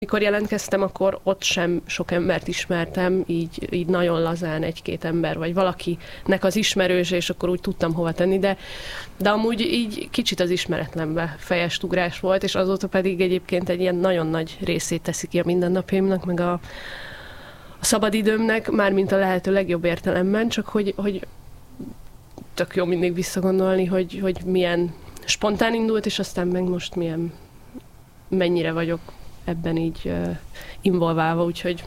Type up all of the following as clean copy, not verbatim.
Mikor jelentkeztem, akkor ott sem sok embert ismertem, így nagyon lazán egy-két ember, vagy valakinek az ismerős, és akkor úgy tudtam hova tenni, de amúgy így kicsit az ismeretlenbe fejest ugrás volt, és azóta pedig egyébként egy ilyen nagyon nagy részét teszi ki a mindennapjaimnak, meg a szabadidőmnek, mármint a lehető legjobb értelemben, csak hogy tök jó mindig visszagondolni, hogy milyen spontán indult, és aztán meg most mennyire vagyok ebben így involválva, úgyhogy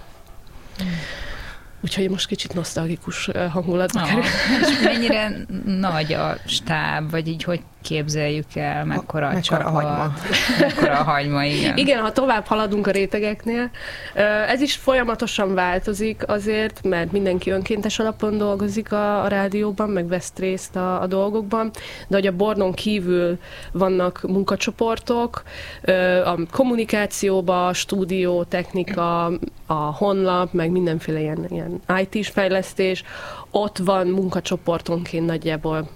most kicsit nosztalgikus hangulatba kerül. És mennyire nagy a stáb, vagy így hogy képzeljük el, mekkora a csapat, mekkora a hagyma, igen. Igen, ha tovább haladunk a rétegeknél, ez is folyamatosan változik azért, mert mindenki önkéntes alapon dolgozik a rádióban, meg vesz részt a dolgokban, de hogy a Bordon kívül vannak munkacsoportok, a kommunikációba, a stúdió, technika, a honlap, meg mindenféle ilyen IT-s fejlesztés, ott van munkacsoportonként nagyjából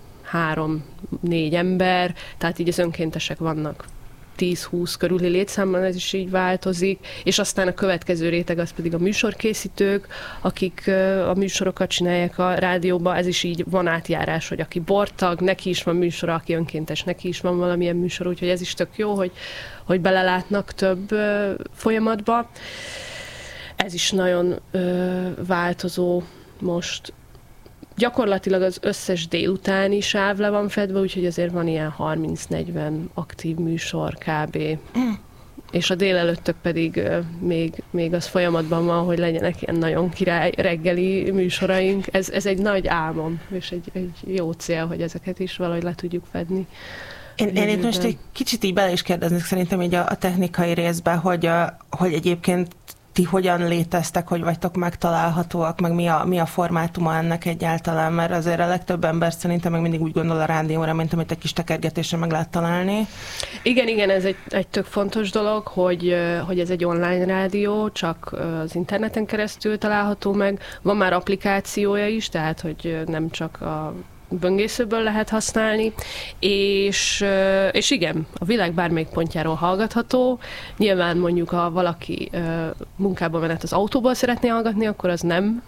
3-4 ember, tehát így az önkéntesek vannak 10-20 körüli létszámban, ez is így változik, és aztán a következő réteg az pedig a műsorkészítők, akik a műsorokat csinálják a rádióban, ez is így van átjárás, hogy aki bortag, neki is van műsora, aki önkéntes, neki is van valamilyen műsor, úgyhogy ez is tök jó, hogy belelátnak több folyamatba. Ez is nagyon változó most. Gyakorlatilag az összes délutáni sáv le van fedve, úgyhogy azért van ilyen 30-40 aktív műsor kb. És a délelőttök pedig még az folyamatban van, hogy legyenek ilyen nagyon király reggeli műsoraink. Ez egy nagy álmom, és egy jó cél, hogy ezeket is valahogy le tudjuk fedni. Én itt most egy kicsit így bele is kérdeznék szerintem így a technikai részbe, hogy egyébként ti hogyan léteztek, hogy vagytok megtalálhatóak, meg mi a formátuma ennek egyáltalán, mert azért a legtöbb ember szerintem meg mindig úgy gondol a rádióra, mint amit egy kis tekergetésre meg lehet találni. Igen, ez egy tök fontos dolog, hogy ez egy online rádió, csak az interneten keresztül található meg. Van már applikációja is, tehát hogy nem csak a böngészőből lehet használni, és igen, a világ bármelyik pontjáról hallgatható. Nyilván mondjuk, ha valaki munkába menet az autóból szeretné hallgatni, akkor az nem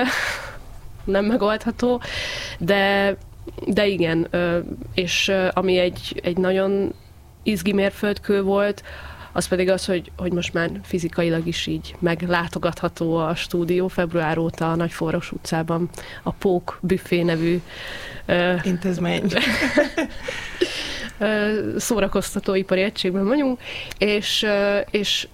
megoldható, de igen, és ami egy nagyon izgi mérföldkő volt, az pedig az, hogy most már fizikailag is így meglátogatható a stúdió február óta a Nagyforros utcában, a Pók Büffé nevű intézmény. Szórakoztatóipari egységben vagyunk, és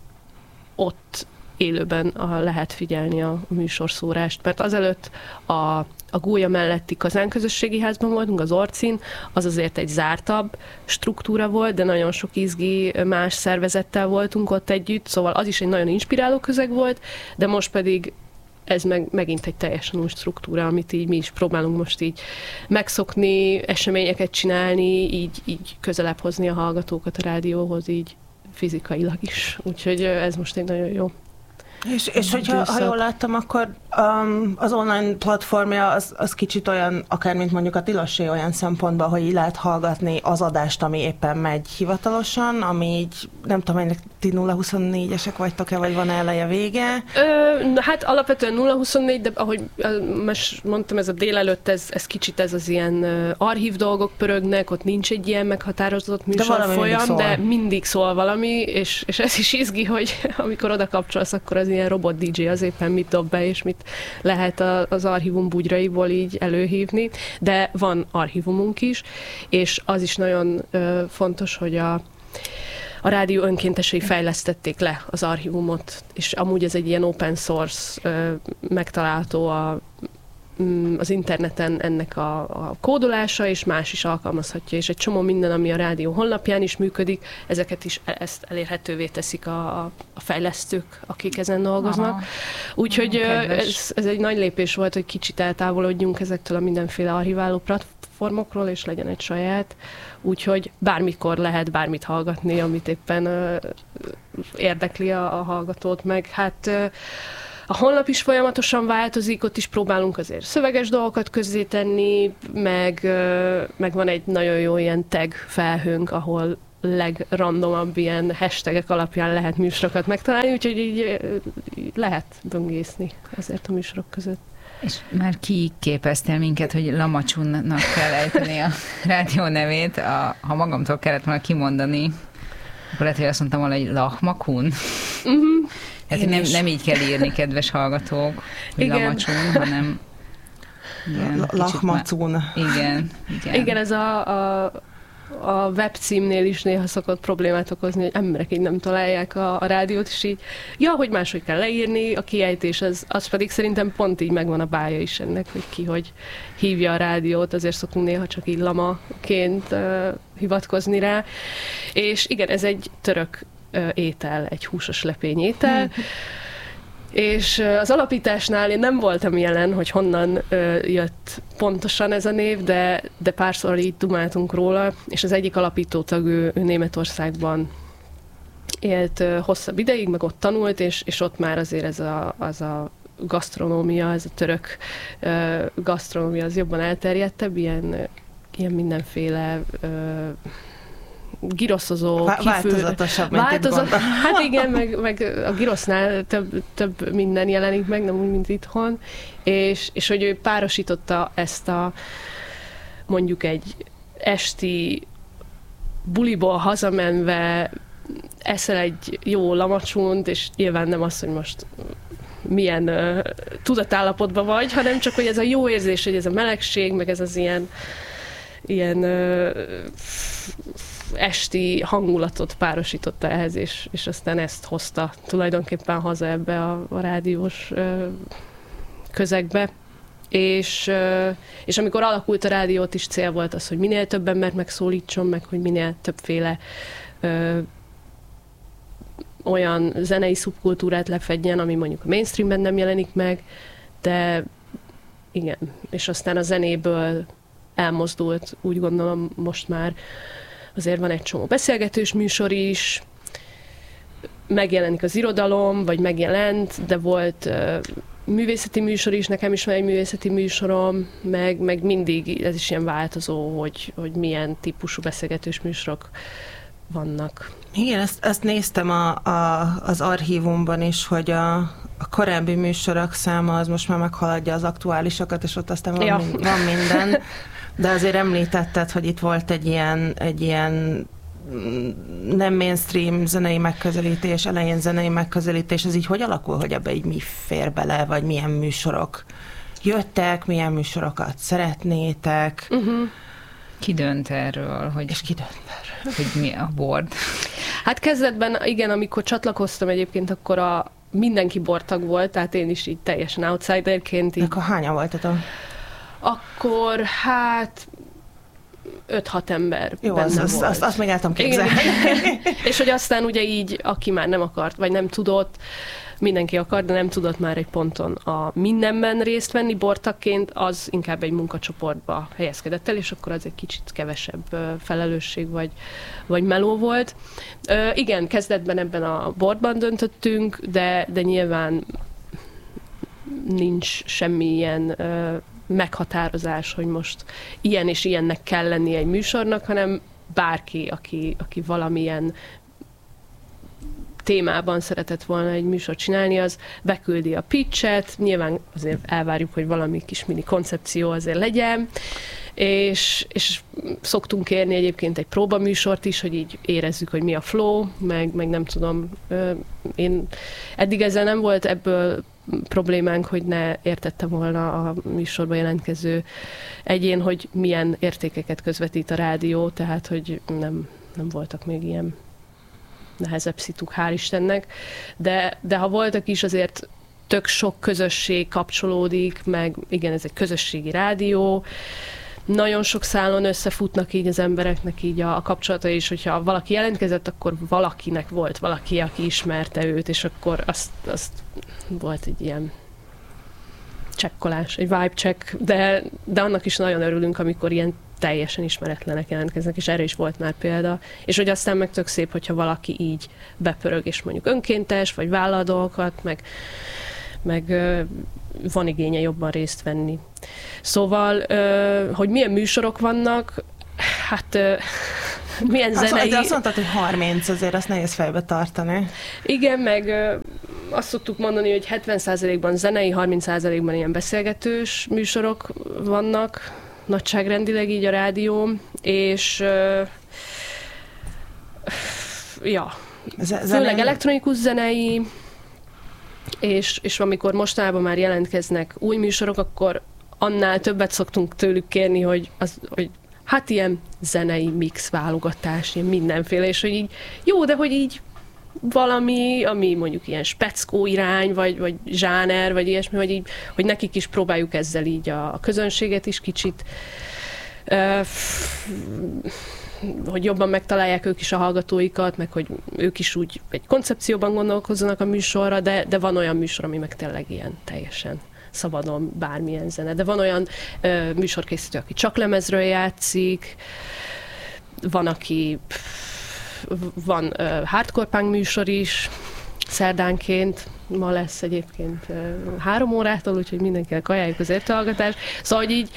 ott élőben lehet figyelni a műsorszórást, mert azelőtt a Gólya melletti Kazánközösségi Házban voltunk, az Orcin, az azért egy zártabb struktúra volt, de nagyon sok izgi más szervezettel voltunk ott együtt, szóval az is egy nagyon inspiráló közeg volt, de most pedig ez megint egy teljesen új struktúra, amit így mi is próbálunk most így megszokni, eseményeket csinálni, így közelebb hozni a hallgatókat a rádióhoz, így fizikailag is. Úgyhogy ez most egy nagyon jó. És hogyha jól láttam, akkor az online platformja az kicsit olyan, akár mint mondjuk a Tilossé olyan szempontban, hogy így lehet hallgatni az adást, ami éppen megy hivatalosan, ami így, nem tudom, ennek ti 0-24-esek vagytok-e, vagy van eleje vége? Hát alapvetően 0-24, de ahogy mondtam, ez a délelőtt, ez kicsit ez az ilyen archív dolgok pörögnek, ott nincs egy ilyen meghatározott műsorfolyam, de mindig szól valami, és ez is izgi, hogy amikor oda kapcsolsz, akkor az ilyen robot DJ az éppen mit dob be, és mit lehet az archívum bugyraiból így előhívni, de van archívumunk is, és az is nagyon fontos, hogy a rádió önkéntesei fejlesztették le az archívumot, és amúgy ez egy ilyen open source megtalálható az interneten ennek a kódolása, és más is alkalmazhatja, és egy csomó minden, ami a rádió honlapján is működik, ezt elérhetővé teszik a fejlesztők, akik ezen dolgoznak. Úgyhogy ez egy nagy lépés volt, hogy kicsit eltávolodjunk ezektől a mindenféle archiváló platformokról, és legyen egy saját. Úgyhogy bármikor lehet bármit hallgatni, amit éppen érdekli a hallgatót, meg hát a honlap is folyamatosan változik, ott is próbálunk azért szöveges dolgokat közzétenni, meg van egy nagyon jó ilyen tag felhőnk, ahol legrandomabb ilyen hashtagek alapján lehet műsorokat megtalálni, úgyhogy így lehet böngészni azért a műsorok között. És már kiképeztél minket, hogy Lamacsunnak kell ejteni a rádió nevét. Ha magamtól kellett volna kimondani, akkor lehet, hogy azt mondtam volna, hogy Lahmakun. Tehát nem így kell írni, kedves hallgatók, hogy Lamacsun, hanem Lahmacun. Igen. Igen, ez a webcímnél is néha szokott problémát okozni, hogy emberek így nem találják a rádiót, és így, hogy máshogy kell leírni, a kiejtés, az pedig szerintem pont így megvan a bája is ennek, hogy ki hogy hívja a rádiót, azért szoktunk néha csak így lamaként hivatkozni rá. És igen, ez egy török étel, egy húsos lepényétel, és az alapításnál én nem voltam jelen, hogy honnan jött pontosan ez a név, de párszor így dumáltunk róla, és az egyik alapítótag ő Németországban élt hosszabb ideig, meg ott tanult, és ott már azért az a gasztronómia, ez a török gasztronómia az jobban elterjedtebb, ilyen mindenféle giroszozó, változatosabb, mint itt gondolom. Hát igen, meg a girosznál több minden jelenik meg, nem úgy, mint itthon, és hogy ő párosította ezt a mondjuk egy esti buliból hazamenve eszel egy jó lamacsunt, és nyilván nem az, hogy most milyen tudatállapotban vagy, hanem csak, hogy ez a jó érzés, hogy ez a melegség, meg ez az ilyen esti hangulatot párosította ehhez, és aztán ezt hozta tulajdonképpen haza ebbe a rádiós közegbe. És amikor alakult a rádiót is, cél volt az, hogy minél több embert megszólítson, meg hogy minél többféle olyan zenei szubkultúrát lefedjen, ami mondjuk a mainstreamben nem jelenik meg, de igen, és aztán a zenéből elmozdult, úgy gondolom most már azért van egy csomó beszélgetős műsor is, megjelenik az irodalom, vagy megjelent, de volt művészeti műsor is, nekem is van egy művészeti műsorom, meg mindig ez is ilyen változó, hogy milyen típusú beszélgetős műsorok vannak. Igen, ezt néztem az archívumban is, hogy a korábbi műsorok száma az most már meghaladja az aktuálisokat, és ott aztán van minden. De azért említetted, hogy itt volt egy ilyen nem mainstream zenei megközelítés, elején zenei megközelítés, ez így hogy alakul, hogy ebbe így mi fér bele, vagy milyen műsorok jöttek, milyen műsorokat szeretnétek? Ki dönt erről? És ki dönt erről? Hogy mi a board? Hát kezdetben, igen, amikor csatlakoztam egyébként, akkor mindenki bortag volt, tehát én is így teljesen outsiderként. Akkor hányan voltatok? Akkor hát 5-6 ember jó, benne volt. Azt még el tudom képzelni. És hogy aztán ugye így, aki már nem akart, vagy nem tudott, mindenki akart, de nem tudott már egy ponton a mindenben részt venni bortagként, az inkább egy munkacsoportba helyezkedett el, és akkor az egy kicsit kevesebb felelősség vagy meló volt. Igen, kezdetben ebben a boardban döntöttünk, de nyilván nincs semmilyen meghatározás, hogy most ilyen és ilyennek kell lenni egy műsornak, hanem bárki, aki valamilyen témában szeretett volna egy műsort csinálni, az beküldi a pitchet, nyilván azért elvárjuk, hogy valami kis mini koncepció azért legyen, és szoktunk kérni egyébként egy próbaműsort is, hogy így érezzük, hogy mi a flow, meg nem tudom, én eddig ezzel nem volt ebből problémánk, hogy ne értette volna a műsorba jelentkező egyén, hogy milyen értékeket közvetít a rádió, tehát hogy nem voltak még ilyen nehezebb szituk, hál' Istennek, de ha voltak is, azért tök sok közösség kapcsolódik, meg igen, ez egy közösségi rádió, nagyon sok szálon összefutnak így az embereknek így a kapcsolata, és hogyha valaki jelentkezett, akkor valakinek volt valaki, aki ismerte őt, és akkor azt volt egy ilyen csekkolás, egy vibe check, de annak is nagyon örülünk, amikor ilyen teljesen ismeretlenek jelentkeznek, és erre is volt már példa. És hogy aztán meg tök szép, hogyha valaki így bepörög, és mondjuk önkéntes, vagy vállal dolgokat, meg van igénye jobban részt venni. Szóval, hogy milyen műsorok vannak, hát milyen zenei... Azt mondtad, hogy 30, azért azt nehéz fejbe tartani. Igen, meg azt szoktuk mondani, hogy 70%-ban zenei, 30%-ban ilyen beszélgetős műsorok vannak, nagyságrendileg így a rádió, és főleg elektronikus zenei, és amikor mostanában már jelentkeznek új műsorok, akkor annál többet szoktunk tőlük kérni, hogy hát ilyen zenei mix válogatás, ilyen mindenféle, és hogy így jó, de hogy így valami, ami mondjuk ilyen speckó irány, vagy zsáner, vagy ilyesmi, vagy így, hogy nekik is próbáljuk ezzel így a közönséget is kicsit hogy jobban megtalálják ők is a hallgatóikat, meg hogy ők is úgy egy koncepcióban gondolkozzanak a műsorra, de van olyan műsor, ami meg tényleg ilyen teljesen szabadon bármilyen zene. De van olyan műsorkészítő, aki csak lemezről játszik, van hardcore punk műsor is, szerdánként, ma lesz egyébként 3 órától, úgyhogy mindenkinek ajánljuk az értőhallgatást. Szóval, hogy így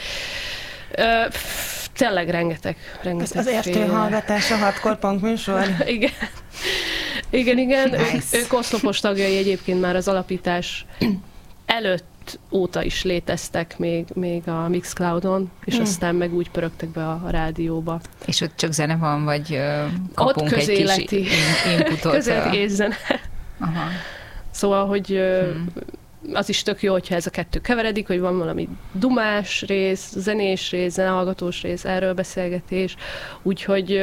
tényleg rengeteg az értőhallgatás a hardcore punk műsor? Igen. Nice. Ők oszlopos tagjai egyébként már az alapítás előtt óta is léteztek még a Mixcloudon, és aztán meg úgy pörögtek be a rádióba. És ott csak zene van, vagy kapunk ott közéleti, egy kis inputot? Közéleti és zene. Aha. Szóval, hogy az is tök jó, hogyha ez a kettő keveredik, hogy van valami dumás rész, zenés rész, zenehallgatós rész, erről beszélgetés, úgyhogy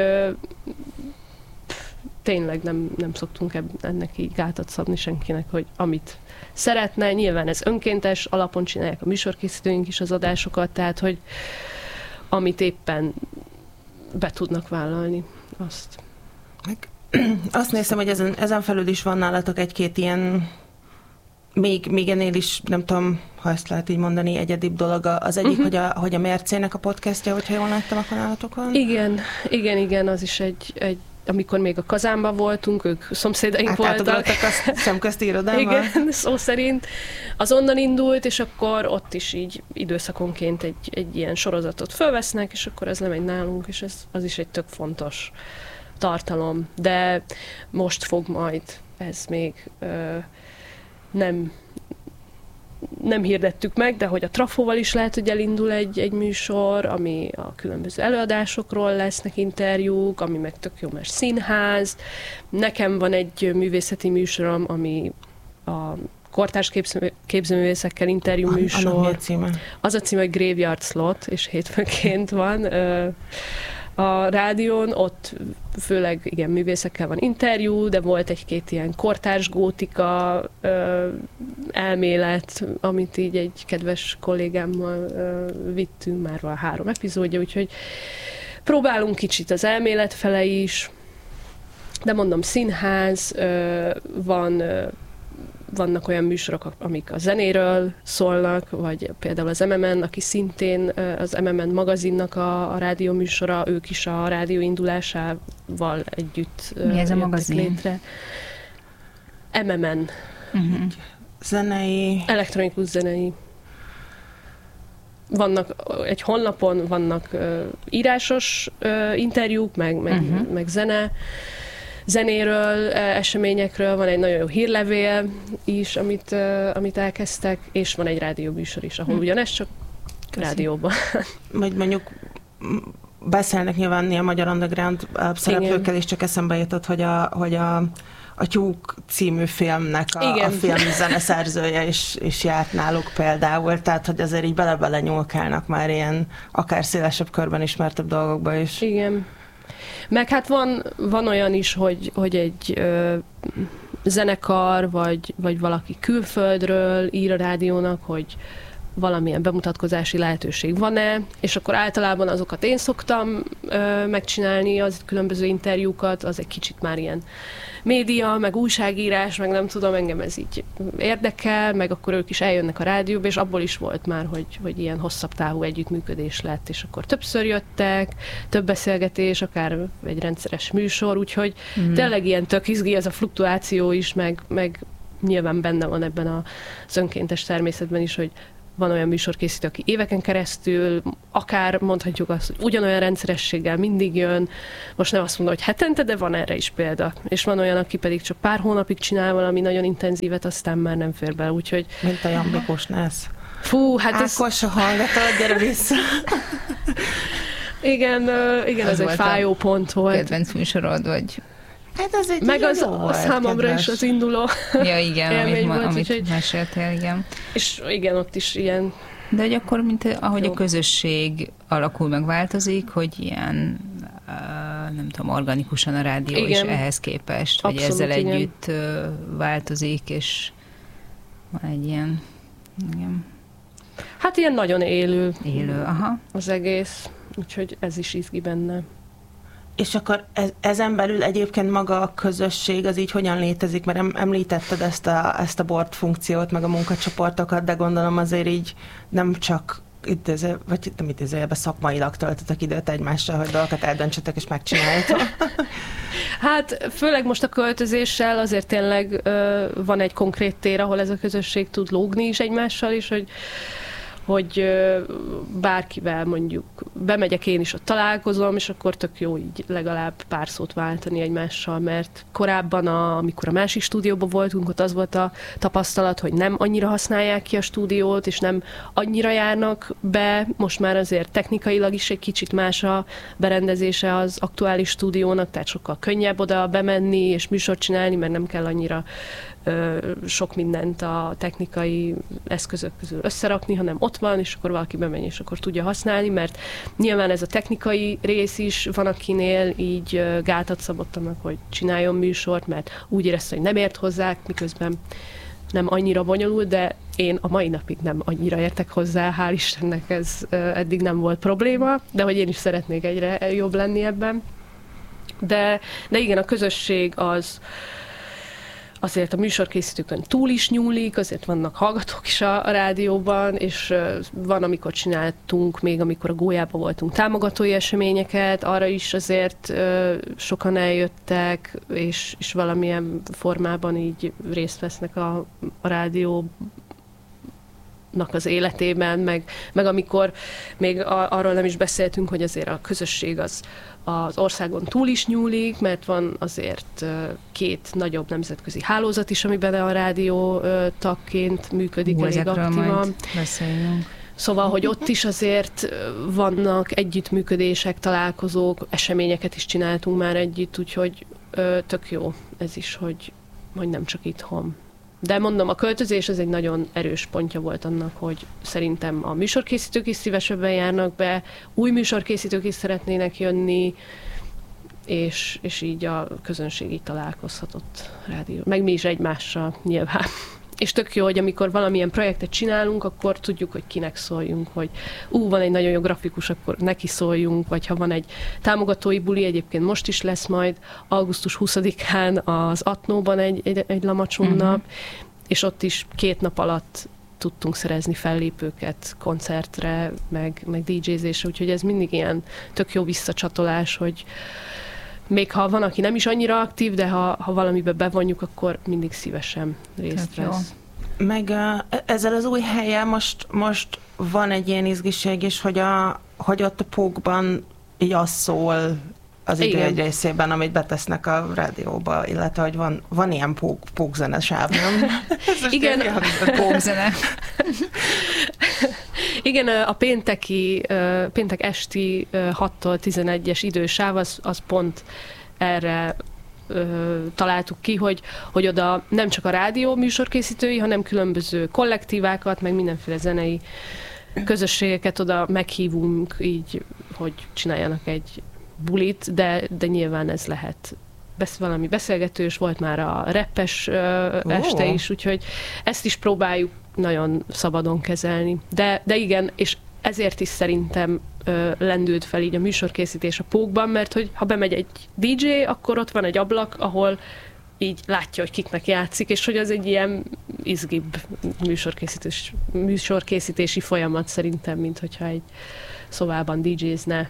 tényleg nem szoktunk ennek így gátat szabni senkinek, hogy amit szeretne, nyilván ez önkéntes alapon csinálják a műsorkészítőink is az adásokat, tehát, hogy amit éppen be tudnak vállalni, azt. Azt néztem, hogy ezen felül is van nálatok egy-két ilyen még ennél is, nem tudom, ha ezt lehet így mondani, egyedibb dolog. Az egyik, hogy a Mércének a podcastja, hogyha jól láttam, akkor nálatok van? Igen, az is egy amikor még a Kazánban voltunk, ők szomszédaink voltak. A szemközti irodámban? Igen, szó szerint. Az onnan indult, és akkor ott is így időszakonként egy ilyen sorozatot fölvesznek, és akkor ez lemegy nálunk, és az is egy tök fontos tartalom. De most fog majd ez még nem hirdettük meg, de hogy a Trafóval is lehet, hogy elindul egy műsor, ami a különböző előadásokról lesznek interjúk, ami meg tök jó, mert színház. Nekem van egy művészeti műsorom, ami a kortárs képzőművészekkel interjú műsor. Annak mi a címe? Az a címe, hogy Graveyard Slot, és hétfőnként van a rádión, ott főleg igen, művészekkel van interjú, de volt egy-két ilyen kortárs gótika elmélet, amit így egy kedves kollégámmal vittünk, már van 3 epizódja, úgyhogy próbálunk kicsit az elmélet fele is, de mondom, színház, vannak olyan műsorok, amik a zenéről szólnak, vagy például az MMN, aki szintén az MMN magazinnak a rádió műsora, ők is a rádió indulásával együtt mi ez a magazin? Létre. MMN. Zenei. Elektronikus zenei. Vannak egy honlapon, vannak írásos interjúk, meg zenéről, eseményekről, van egy nagyon jó hírlevél is, amit elkezdtek, és van egy rádióműsor is, ahol ugyanez csak rádióban. Vagy mondjuk beszélnek nyilván ilyen magyar underground szereplőkkel, és csak eszembe jutott, hogy a Tyúk című filmnek a filmzene szerzője is járt náluk például, tehát hogy azért így bele-bele nyúlkálnak már ilyen akár szélesebb körben ismertebb dolgokba is. Igen. Meg hát van olyan is, hogy egy zenekar, vagy valaki külföldről ír a rádiónak, hogy valamilyen bemutatkozási lehetőség van-e, és akkor általában azokat én szoktam megcsinálni, az különböző interjúkat, az egy kicsit már ilyen média, meg újságírás, meg nem tudom, engem ez így érdekel, meg akkor ők is eljönnek a rádióba, és abból is volt már, hogy ilyen hosszabb távú együttműködés lett, és akkor többször jöttek, több beszélgetés, akár egy rendszeres műsor, úgyhogy tényleg ilyen tök izgi ez a fluktuáció is, meg nyilván benne van ebben az önkéntes természetben is, hogy van olyan műsorkészítő, aki éveken keresztül, akár mondhatjuk azt, hogy ugyanolyan rendszerességgel mindig jön, most nem azt mondom, hogy hetente, de van erre is példa. És van olyan, aki pedig csak pár hónapig csinál valami nagyon intenzívet, aztán már nem fér bele, úgyhogy... Mint a Jambikós Nász. Fú, hát Ákos, a hallgatod, gyere vissza! Igen, ez egy fájó pont volt. Kedvenc műsorod, vagy... Hát az egy meg az jó volt, számomra kedves. is az induló Ja, igen, élmény volt, amit úgyhogy... meséltél, igen. És igen, ott is ilyen... De hogy akkor, ahogy Jó. a közösség alakul, meg változik, hogy ilyen, nem tudom, organikusan a rádió Igen. is ehhez képest, vagy Abszolút, ezzel igen. együtt változik, és van egy ilyen, igen, Hát ilyen nagyon élő élő, aha. az egész, úgyhogy ez is izgi benne. És akkor ezen belül egyébként maga a közösség az így hogyan létezik? Mert említetted ezt a board funkciót, meg a munkacsoportokat, de gondolom azért így nem csak vagy nem idézőjelben szakmailag töltöttek időt egymással, hogy dolgokat eldöntsetek és megcsináljátok. Hát főleg most a költözéssel azért tényleg van egy konkrét tér, ahol ez a közösség tud lógni is egymással is, hogy bárkivel mondjuk bemegyek én is, ott találkozom, és akkor tök jó így legalább pár szót váltani egymással, mert korábban, amikor a másik stúdióban voltunk, ott az volt a tapasztalat, hogy nem annyira használják ki a stúdiót, és nem annyira járnak be, most már azért technikailag is egy kicsit más a berendezése az aktuális stúdiónak, tehát sokkal könnyebb oda bemenni és műsort csinálni, mert nem kell annyira sok mindent a technikai eszközök közül összerakni, hanem ott van, és akkor valaki bemegy, és akkor tudja használni, mert nyilván ez a technikai rész is van, akinél így gátat szabott annak, hogy csináljon műsort, mert úgy érezte, hogy nem ért hozzá, miközben nem annyira bonyolult, de én a mai napig nem annyira értek hozzá, hál' Istennek ez eddig nem volt probléma, de hogy én is szeretnék egyre jobb lenni ebben. De igen, a közösség az azért a műsorkészítőkön túl is nyúlik, azért vannak hallgatók is a rádióban, és van, amikor csináltunk, még amikor a Gólyában voltunk támogatói eseményeket, arra is azért sokan eljöttek, és valamilyen formában így részt vesznek a rádió az életében, meg amikor még arról nem is beszéltünk, hogy azért a közösség az országon túl is nyúlik, mert van azért 2 nagyobb nemzetközi hálózat is, amiben a rádió tagként működik elég aktívan. Szóval, hogy ott is azért vannak együttműködések, találkozók, eseményeket is csináltunk már együtt, úgyhogy tök jó ez is, hogy nem csak itthon. De mondom, a költözés ez egy nagyon erős pontja volt annak, hogy szerintem a műsorkészítők is szívesebben járnak be, új műsorkészítők is szeretnének jönni, és így a közönség így találkozhatott rádió. Meg mi is egymással nyilván. És tök jó, hogy amikor valamilyen projektet csinálunk, akkor tudjuk, hogy kinek szóljunk, hogy van egy nagyon jó grafikus, akkor neki szóljunk, vagy ha van egy támogatói buli, egyébként most is lesz majd augusztus 20-án az Atnóban egy Lamacsun nap, és ott is 2 nap alatt tudtunk szerezni fellépőket koncertre, meg DJ-zésre, úgyhogy ez mindig ilyen tök jó visszacsatolás, hogy még ha van, aki nem is annyira aktív, de ha valamibe bevonjuk, akkor mindig szívesen részt vesz. Meg ezzel az új helyen most van egy ilyen izgiség is, hogy ott a pókban így az szól az idő egy részében, amit betesznek a rádióba, illetve hogy van ilyen pókzene sáv, nem? Igen. Pókzene. Igen, a péntek esti 6-tól 11-es idősáv, az pont erre találtuk ki, hogy oda nem csak a rádió műsorkészítői, hanem különböző kollektívákat, meg mindenféle zenei közösségeket oda meghívunk így, hogy csináljanak egy bulit, de nyilván ez lehet valami beszélgetős, volt már a rappes este is, úgyhogy ezt is próbáljuk nagyon szabadon kezelni. De igen, és ezért is szerintem lendült fel így a műsorkészítés a pókban, mert hogy ha bemegy egy DJ, akkor ott van egy ablak, ahol így látja, hogy kiknek játszik, és hogy az egy ilyen izgibb műsorkészítési folyamat szerintem, mint hogyha egy szobában DJ-zne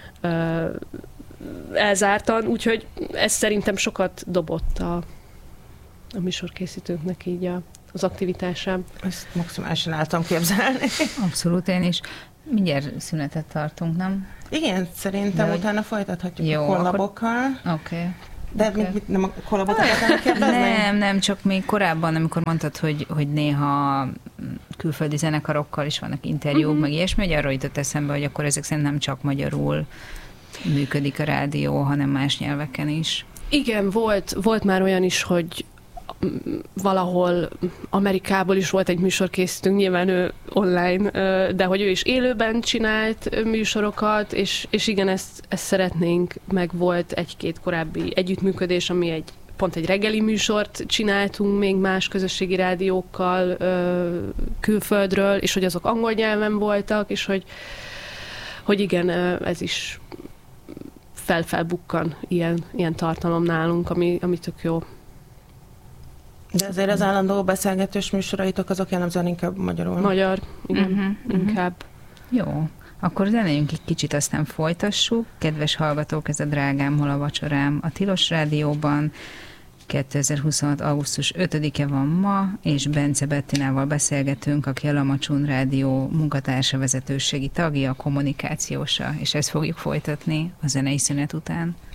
elzártan, úgyhogy ez szerintem sokat dobott a műsorkészítőknek így az aktivitásán. Ezt maximálisan el tudom képzelni. Abszolút, én is. Mindjárt szünetet tartunk, nem? Igen, szerintem utána folytathatjuk a kollabokkal. Oké. De nem a kollabot akartam kérdezni? Nem, csak még korábban, amikor mondtad, hogy néha külföldi zenekarokkal is vannak interjúk, meg ilyesmi, hogy arról jutott eszembe, hogy akkor ezek szerint nem csak magyarul működik a rádió, hanem más nyelveken is. Igen, volt már olyan is, hogy valahol Amerikából is volt egy műsorkészítőnk, nyilván ő online, de hogy ő is élőben csinált műsorokat, és igen, ezt szeretnénk, meg volt egy-két korábbi együttműködés, ami pont egy reggeli műsort csináltunk még más közösségi rádiókkal külföldről, és hogy azok angol nyelven voltak, és hogy igen, ez is felbukkan ilyen tartalom nálunk, ami tök jó. De azért az állandó beszélgetős műsoraitok azok jellemzően inkább magyarul. Magyar, igen, inkább. Jó, akkor zenéljünk egy kicsit, aztán folytassuk. Kedves hallgatók, ez a Drágám, hol a vacsorám a Tilos Rádióban. 2026. augusztus 5-e van ma, és Bence Bettinával beszélgetünk, aki a Lamacsun Rádió munkatársa, vezetőségi tagja, kommunikációsa, és ezt fogjuk folytatni a zenei szünet után.